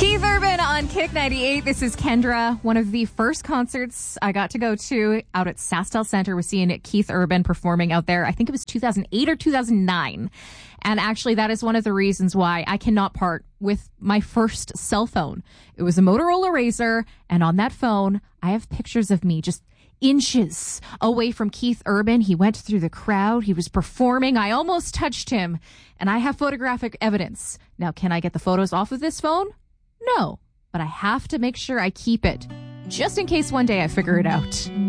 Keith Urban on Kick 98. This is Kendra. One of the first concerts I got to go to out at SaskTel Center was seeing Keith Urban performing out there. I think it was 2008 or 2009. And actually, that is one of the reasons why I cannot part with my first cell phone. It was a Motorola Razr, and on that phone, I have pictures of me just inches away from Keith Urban. He went through the crowd. He was performing. I almost touched him, and I have photographic evidence. Now, can I get the photos off of this phone? No, but I have to make sure I keep it, just in case one day I figure it out.